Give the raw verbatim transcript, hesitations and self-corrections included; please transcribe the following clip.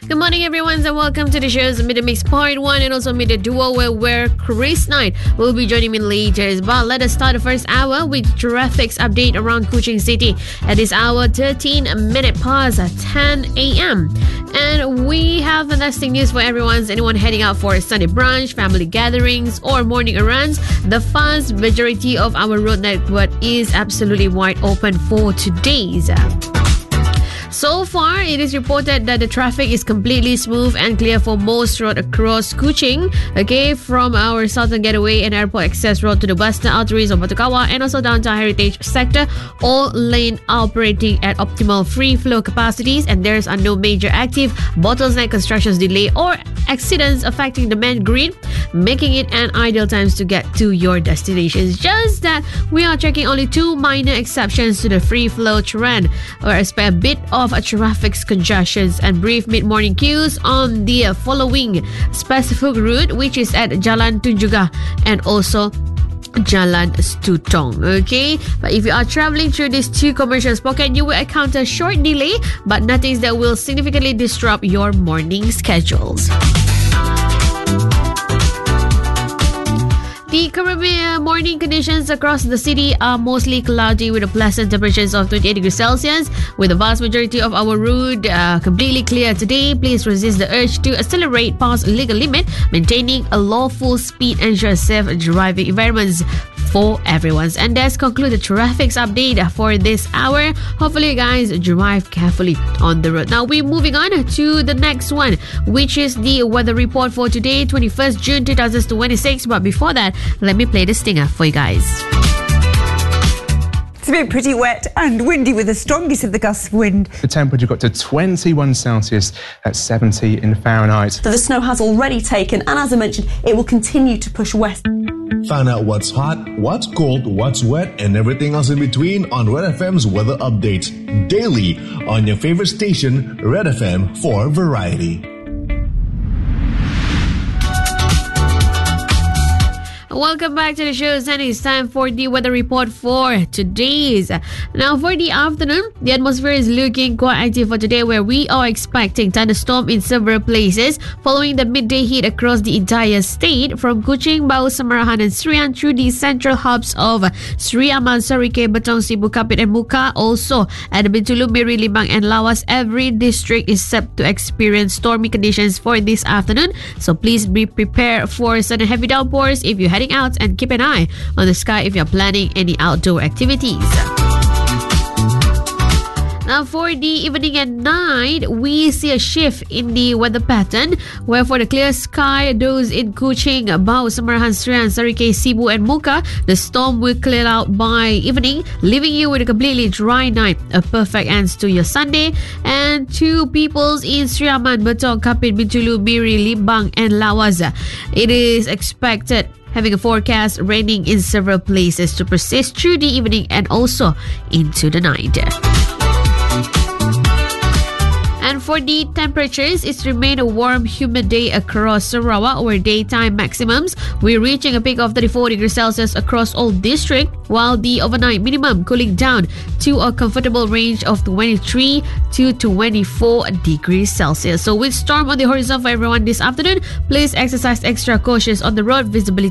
Good morning, everyone, and welcome to the show's Midday Mix Part one and also Midday Duo, where, where Chris Knight will be joining me later. But let us start the first hour with traffic's update around Kuching City. At this hour, thirteen minutes past ten a.m. And we have fantastic news for everyone. Anyone heading out for a Sunday brunch, family gatherings, or morning errands, the vast majority of our road network is absolutely wide open for today's. So far, it is reported that the traffic is completely smooth and clear for most roads across Kuching. Okay, from our Southern Getaway and Airport Access Road to the western arteries of Batu Kawa and also downtown Heritage Sector, all lane operating at optimal free flow capacities, and there's are no major active bottleneck constructions delay or accidents affecting the main grid, making it an ideal time to get to your destinations. Just that we are checking only two minor exceptions to the free flow trend, where I expect a bit of a traffic congestions and brief mid-morning queues on the following specific route, which is at Jalan Tunjungan and also Jalan Stutong. Okay, but if you are traveling through these two commercial pockets, you will encounter a short delay, but nothing that will significantly disrupt your morning schedules. The current morning conditions across the city are mostly cloudy with a pleasant temperatures of twenty-eight degrees Celsius. With the vast majority of our road uh, completely clear today, please resist the urge to accelerate past legal limit. Maintaining a lawful speed ensures safe driving environments for everyone. And that's conclude the traffic's update for this hour. Hopefully you guys drive carefully on the road. Now we're moving on to the next one, which is the weather report for today, twenty-first June twenty twenty-six. But before that, let me play the stinger for you guys. It's been pretty wet and windy with the strongest of the gusts of wind. The temperature got to twenty-one Celsius at seventy in Fahrenheit. So the snow has already taken, and as I mentioned, it will continue to push west. Find out what's hot, what's cold, what's wet, and everything else in between on Red F M's weather updates daily on your favorite station, Red F M, for variety. Welcome back to the show, and it's time for the weather report for today's. Now, for the afternoon, the atmosphere is looking quite active for today, where we are expecting thunderstorm in several places following the midday heat across the entire state, from Kuching, Bau, Samarahan, and Serian through the central hubs of Seri Aman, Sarike, Betong, Sibu, Kapit, and Muka. Also, at Bintulu, Miri, Limbang, and Lawas, every district is set to experience stormy conditions for this afternoon. So please be prepared for sudden heavy downpours if you're heading out, and keep an eye on the sky if you're planning any outdoor activities. Now, for the evening and night, we see a shift in the weather pattern, where for the clear sky, those in Kuching, Bau, Samarahan, Serian, Sarike, Sibu, and Muka, the storm will clear out by evening, leaving you with a completely dry night, a perfect end to your Sunday. And to peoples in Seri Aman, Betong, Kapit, Bintulu, Miri, Limbang, and Lawas, it is expected having a forecast raining in several places to persist through the evening and also into the night. And for the temperatures, it's remained a warm, humid day across Sarawak, where daytime maximums we're reaching a peak of thirty-four degrees Celsius across all districts, while the overnight minimum cooling down to a comfortable range of twenty-three to twenty-four degrees Celsius. So with storm on the horizon for everyone this afternoon, please exercise extra cautious on the road. Visibility